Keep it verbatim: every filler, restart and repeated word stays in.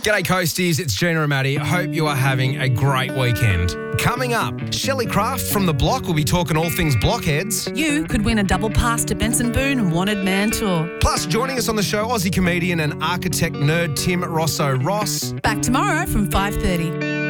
G'day Coasties, it's Gina and Maddie. Hope you are having a great weekend. Coming up, Shelley Craft from The Block will be talking all things blockheads. You could win a double pass to Benson Boone and Wanted Man Tour. Plus, joining us on the show, Aussie comedian and architect nerd Tim Rosso Ross. Back tomorrow from five thirty.